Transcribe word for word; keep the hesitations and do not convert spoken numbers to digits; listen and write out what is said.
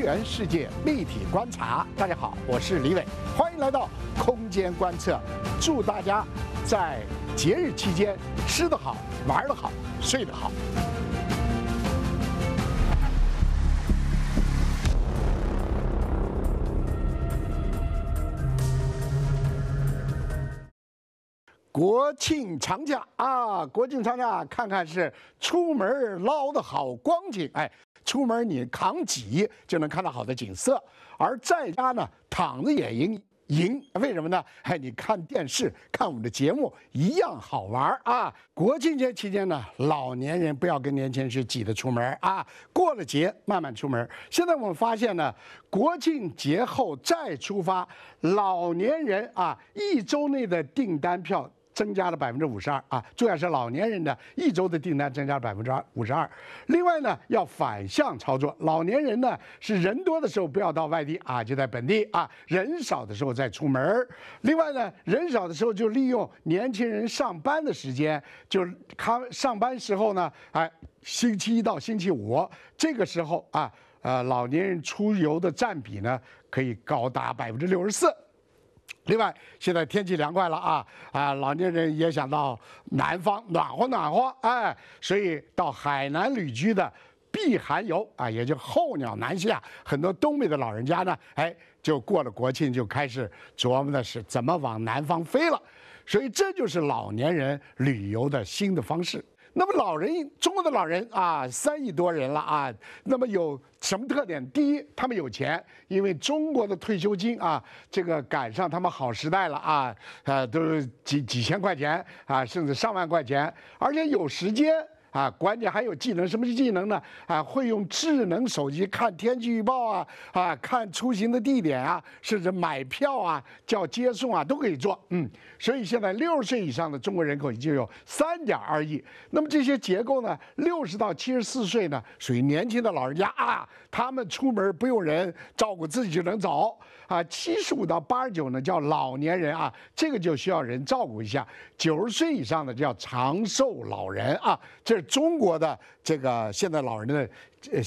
元世界立体观察。大家好，我是李伟，欢迎来到空间观测。祝大家在节日期间吃得好、玩得好、睡得好。国庆长假啊，国庆长假看看是出门捞的好光景，哎，出门你扛戟就能看到好的景色，而在家呢躺着也赢赢，为什么呢？哎，你看电视看我们的节目一样好玩啊！国庆节期间呢，老年人不要跟年轻人去挤着出门啊，过了节慢慢出门。现在我们发现呢，国庆节后再出发，老年人啊一周内的订单票增加了百分之五十二啊，主要是老年人的一周的订单增加了百分之五十二。另外呢，要反向操作，老年人呢是人多的时候不要到外地啊，就在本地啊；人少的时候再出门。另外呢，人少的时候就利用年轻人上班的时间，就他上班时候呢，哎，星期一到星期五这个时候啊，呃，老年人出游的占比呢可以高达百分之六十四。另外，现在天气凉快了啊啊，老年人也想到南方暖和暖和，哎，所以到海南旅居的避寒游啊，也就候鸟南下，很多东北的老人家呢，哎，就过了国庆就开始琢磨的是怎么往南方飞了，所以这就是老年人旅游的新的方式。那么老人，中国的老人啊，三亿多人了啊。那么有什么特点？第一，他们有钱，因为中国的退休金啊，这个赶上他们好时代了啊，呃，都是几几千块钱啊，甚至上万块钱，而且有时间。啊，关键还有技能，什么是技能呢？啊，会用智能手机看天气预报啊，啊，看出行的地点啊，甚至买票啊、叫接送啊，都可以做。嗯，所以现在六十岁以上的中国人口已经有三点二亿。那么这些结构呢，六十到七十四岁呢，属于年轻的老人家啊，他们出门不用人照顾，自己就能走。啊，七十五到八十九呢叫老年人啊，这个就需要人照顾一下。九十岁以上的叫长寿老人啊，这是中国的这个现在老人的。